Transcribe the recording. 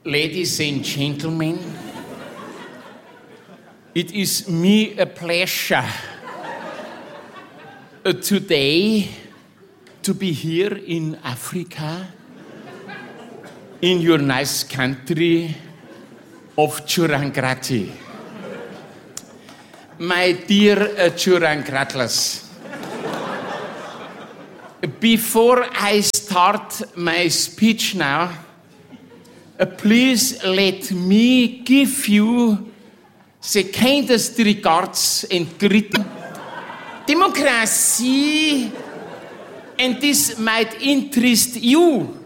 Ladies and gentlemen, it is me a pleasure today to be here in Africa, in your nice country of Churangkrati. My dear Churangkratlers, before I start my speech now, please let me give you the kindest regards and greeting. Democracy, and this might interest you.